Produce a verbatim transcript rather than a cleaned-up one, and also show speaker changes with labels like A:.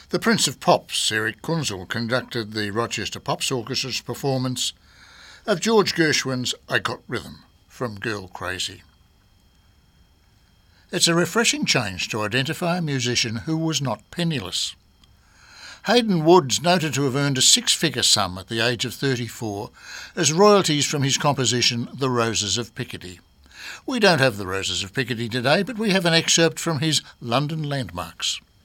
A: The Prince of Pops, Eric Kunzel, conducted the Rochester Pops Orchestra's performance of George Gershwin's I Got Rhythm from Girl Crazy. It's a refreshing change to identify a musician who was not penniless. Hayden Wood's noted to have earned a six-figure sum at the age of thirty-four as royalties from his composition The Roses of Piccadilly. We don't have The Roses of Piccadilly today, but we have an excerpt from his London Landmarks.